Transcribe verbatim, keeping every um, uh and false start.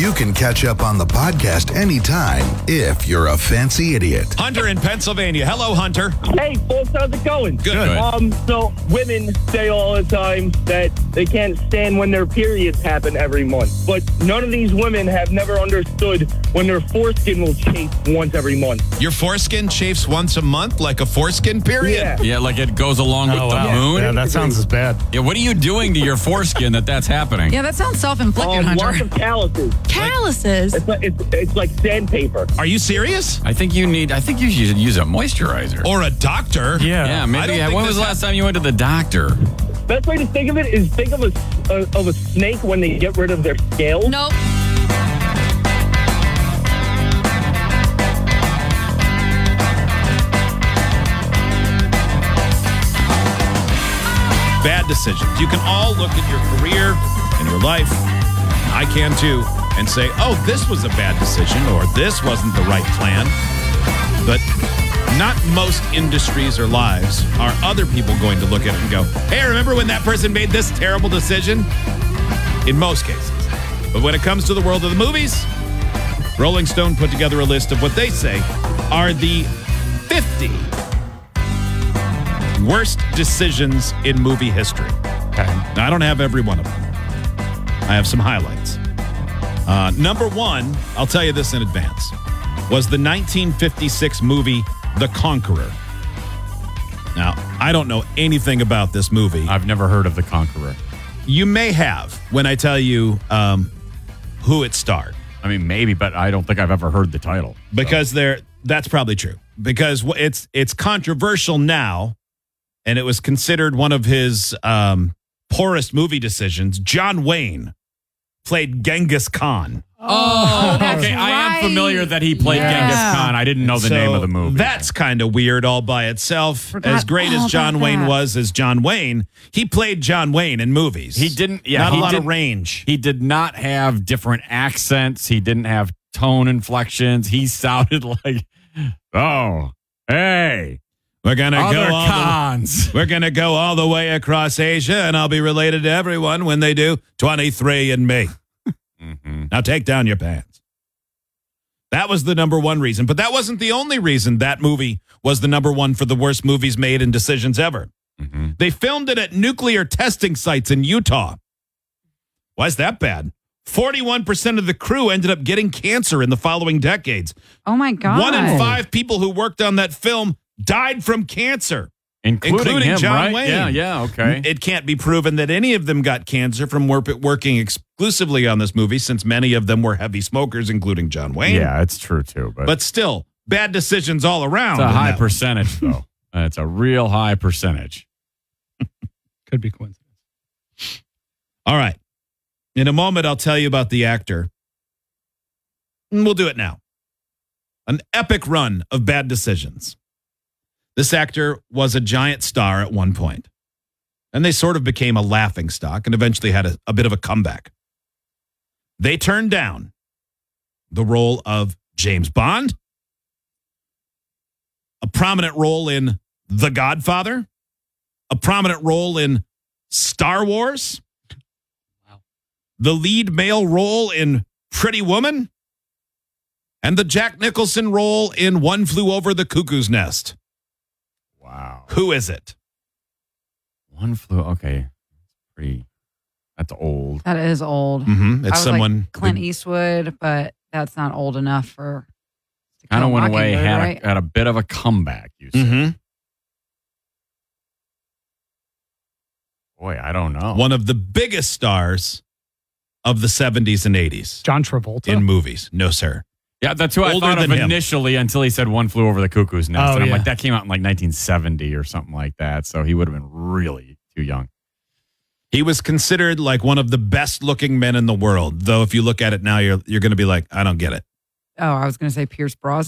You can catch up on the podcast anytime if you're a fancy idiot. Hunter in Pennsylvania. Hello, Hunter. Hey, folks, how's it going? Good. Um, so women say all the time that they can't stand when their periods happen every month. But none of these women have never understood when their foreskin will chafe once every month. Your foreskin chafes once a month, like a foreskin period? Yeah. Yeah, like it goes along with Oh, the wow. moon. Yeah, that sounds as bad. Yeah, what are you doing to your foreskin that that's happening? Yeah, that sounds self-inflicted, Um, Hunter. lots of calluses. Calluses. It's like, it's, it's like sandpaper. Are you serious? I think you need. I think you should use a moisturizer. Or a doctor? Yeah. yeah, I maybe. don't think When this was the last time you went to the doctor? Best way to think of it is think of a, a of a snake when they get rid of their scales. Nope. Bad decisions. You can all look at your career and your life, I can too, and say, oh, this was a bad decision, or this wasn't the right plan. But not most industries or lives are other people going to look at it and go, hey, remember when that person made this terrible decision? In most cases. But when it comes to the world of the movies, Rolling Stone put together a list of what they say are the fifty worst decisions in movie history. Okay. Now, I don't have every one of them. I have some highlights. Uh, number one, I'll tell you this in advance, was the nineteen fifty-six movie The Conqueror. Now, I don't know anything about this movie. I've never heard of The Conqueror. You may have when I tell you um, who it starred. I mean, maybe, but I don't think I've ever heard the title. Because they're, that's probably true. Because it's it's controversial now, and it was considered one of his um, poorest movie decisions. John Wayne played Genghis Khan. Oh, that's okay. I am right. familiar that he played Yeah. Genghis Khan. I didn't know the So name of the movie. That's kind of weird all by itself. Forgot as great all as John about Wayne that. was as John Wayne, he played John Wayne in movies. He didn't. Yeah, Not a he lot of didn't- range. He did not have different accents. He didn't have tone inflections. He sounded like, oh, hey, We're gonna other go all the, cons. We're gonna go all the way across Asia, and I'll be related to everyone when they do twenty-three and me. Mm-hmm. Now take down your pants. That was the number one reason, but that wasn't the only reason that movie was the number one for the worst movies made and decisions ever. Mm-hmm. They filmed it at nuclear testing sites in Utah. Why is that bad? forty-one percent of the crew ended up getting cancer in the following decades. Oh, my God. One in five people who worked on that film died from cancer. Including, Including him, John right? Wayne. Yeah, yeah, okay. It can't be proven that any of them got cancer from work, working exclusively on this movie, since many of them were heavy smokers, including John Wayne. Yeah, it's true, too. But, But still, bad decisions all around. it's a in high that. percentage, though. Uh, It's a real high percentage. Could be coincidence. All right. In a moment, I'll tell you about the actor. And we'll do it now. An epic run of bad decisions. This actor was a giant star at one point, and they sort of became a laughing stock and eventually had a, a bit of a comeback. They turned down the role of James Bond, a prominent role in The Godfather, a prominent role in Star Wars, the lead male role in Pretty Woman, and the Jack Nicholson role in One Flew Over the Cuckoo's Nest. Wow. Who is it? One flew. Okay. Pretty. That's old. That is old. Mm-hmm. I It's was someone. like Clint Eastwood, but that's not old enough for. To Kind of Kill went away. Mockingbird, Had right? a, had a bit of a comeback, you said. Mm-hmm. Boy, I don't know. One of the biggest stars of the seventies and eighties John Travolta. in movies. No, sir. Yeah, that's who I Older thought of than him. initially until he said One Flew Over the Cuckoo's Nest. Oh, and I'm yeah. like, that came out in like nineteen seventy or something like that. So he would have been really too young. He was considered like one of the best looking men in the world. Though if you look at it now, you're you're going to be like, I don't get it. Oh, I was going to say Pierce Brosnan.